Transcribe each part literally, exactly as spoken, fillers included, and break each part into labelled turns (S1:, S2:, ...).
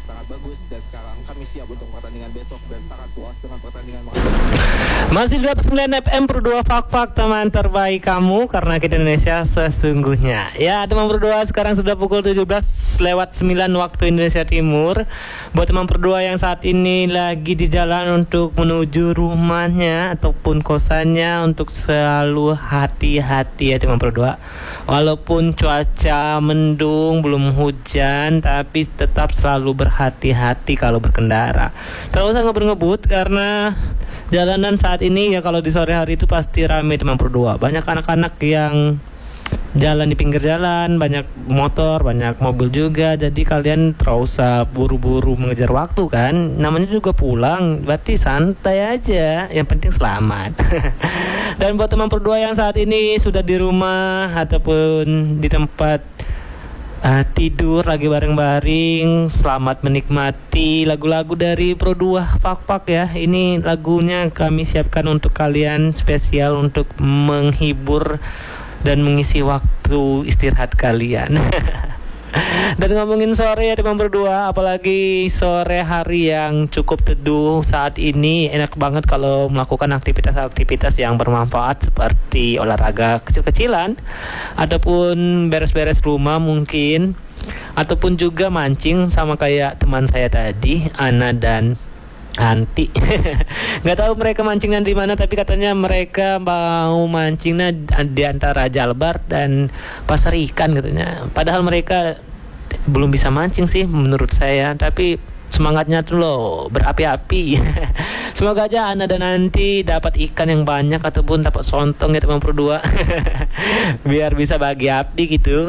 S1: yang sangat bagus. Dan sekarang kami siap untuk pertandingan besok dan sangat puas dengan pertandingan.
S2: Masih di sembilan F M Pro dua Fak-Fak, teman terbaik kamu, karena kita Indonesia sesungguhnya. Ya, teman Pro dua, sekarang sudah pukul tujuh belas lewat sembilan waktu Indonesia Timur. Buat teman Pro dua yang saat ini lagi di jalan untuk menuju rumahnya ataupun kosannya, untuk selalu hati-hati ya teman Pro dua. Walaupun cuaca mendung, belum hujan, tapi tetap selalu berhati-hati kalau berkendara. Terus usah ngebut-ngebut, karena jalanan saat ini ya kalau di sore hari itu pasti ramai teman Pro dua. Banyak anak-anak yang jalan di pinggir jalan, banyak motor, banyak mobil juga. Jadi kalian terus usah buru-buru mengejar waktu kan. Namanya juga pulang, berarti santai aja. Yang penting selamat. Dan buat teman Pro dua yang saat ini sudah di rumah ataupun di tempat Uh, tidur lagi bareng-bareng, selamat menikmati lagu-lagu dari Pro dua Fak-Fak ya. Ini lagunya kami siapkan untuk kalian, spesial untuk menghibur dan mengisi waktu istirahat kalian. Dan ngomongin sore ya teman Pro dua, apalagi sore hari yang cukup teduh saat ini, enak banget kalau melakukan aktivitas-aktivitas yang bermanfaat seperti olahraga kecil-kecilan, ataupun beres-beres rumah mungkin, ataupun juga mancing sama kayak teman saya tadi, Ana dan Anti. Nggak tahu mereka mancingnya di mana, tapi katanya mereka mau mancingnya di antara Jalbar dan pasar ikan katanya. Padahal mereka belum bisa mancing sih menurut saya, tapi semangatnya tuh loh berapi-api. Semoga aja Ana dan Anti dapat ikan yang banyak ataupun dapat sontong ya teman Pro dua. Biar bisa bagi abdi gitu.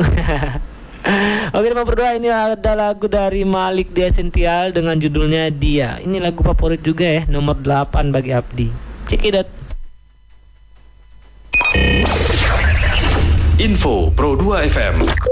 S2: Oke teman Pro dua, ini ada lagu dari Malik Dia Sential dengan judulnya Dia. Ini lagu favorit juga ya, nomor delapan bagi Abdi. Check it out.
S3: Info Pro dua F M.